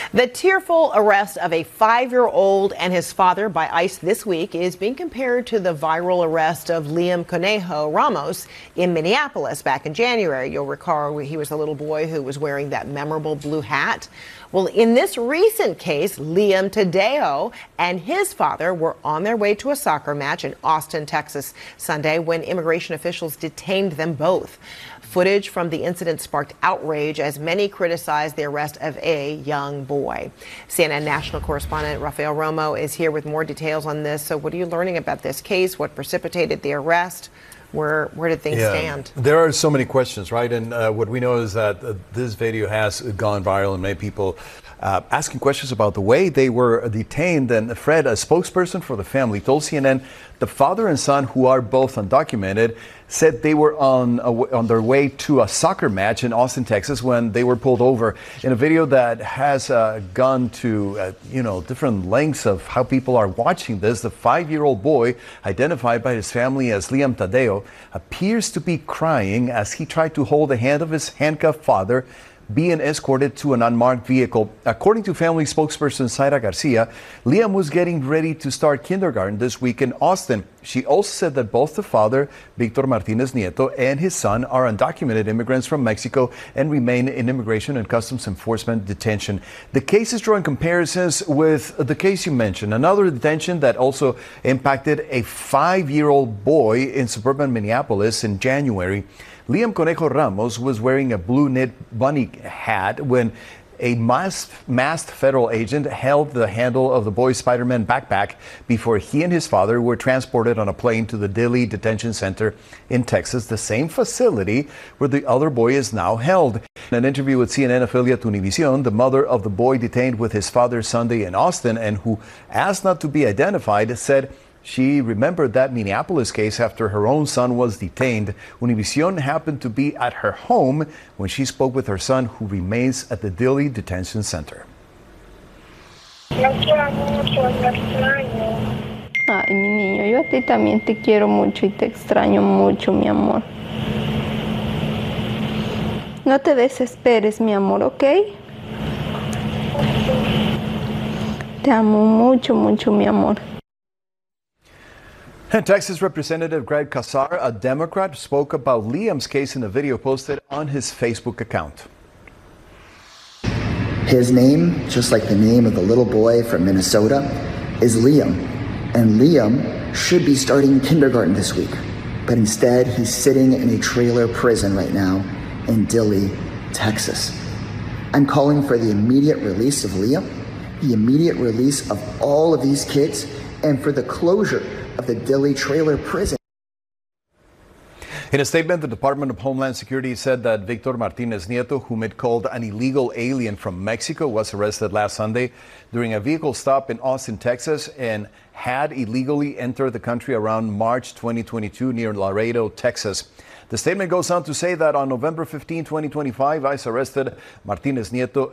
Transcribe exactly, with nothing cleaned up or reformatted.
The tearful arrest of a five-year-old and his father by ICE this week is being compared to the viral arrest of Liam Conejo Ramos in Minneapolis back in January. You'll recall he was a little boy who was wearing that memorable blue hat. Well, in this recent case, Liam Tadeo and his father were on their way to a soccer match in Austin, Texas, Sunday when immigration officials detained them both. Footage from the incident sparked outrage as many criticized the arrest of a young boy. C N N national correspondent Rafael Romo is here with more details on this. So what are you learning about this case? What precipitated the arrest? Where where did things yeah, stand? There are so many questions, right? And uh, what we know is that uh, this video has gone viral and many people uh, asking questions about the way they were detained. And Fred, a spokesperson for the family, told C N N the father and son, who are both undocumented, said they were on uh, on their way to a soccer match in Austin, Texas, when they were pulled over. In a video that has uh, gone to uh, you know different lengths of how people are watching this, the five-year-old boy, identified by his family as Liam Tadeo, appears to be crying as he tried to hold the hand of his handcuffed father, being escorted to an unmarked vehicle. According to family spokesperson Zaira Garcia, Liam was getting ready to start kindergarten this week in Austin. She also said that both the father, Victor Martinez Nieto, and his son are undocumented immigrants from Mexico and remain in Immigration and Customs Enforcement detention. The case is drawing comparisons with the case you mentioned, another detention that also impacted a five-year-old boy in suburban Minneapolis in January. Liam Conejo Ramos was wearing a blue knit bunny hat when a masked, masked federal agent held the handle of the boy's Spider-Man backpack before he and his father were transported on a plane to the Dilley Detention Center in Texas, the same facility where the other boy is now held. In an interview with C N N affiliate Univision, the mother of the boy detained with his father Sunday in Austin and who asked not to be identified said she remembered that Minneapolis case after her own son was detained. Univision happened to be at her home when she spoke with her son, who remains at the Dilley Detention Center. Ay, mi niño, yo a ti también te quiero mucho y te extraño mucho, mi amor. No te desesperes, mi amor, ¿ok? Te amo mucho, mucho, mi amor. And Texas Representative Greg Casar, a Democrat, spoke about Liam's case in a video posted on his Facebook account. His name, just like the name of the little boy from Minnesota, is Liam. And Liam should be starting kindergarten this week. But instead, he's sitting in a trailer prison right now in Dilley, Texas. I'm calling for the immediate release of Liam, the immediate release of all of these kids, and for the closure of the Dilley trailer prison. In a statement, the Department of Homeland Security said that Victor Martinez Nieto, whom it called an illegal alien from Mexico, was arrested last Sunday during a vehicle stop in Austin, Texas, and had illegally entered the country around March twenty twenty-two near Laredo, Texas. The statement goes on to say that on November fifteenth, twenty twenty-five, ICE arrested Martinez Nieto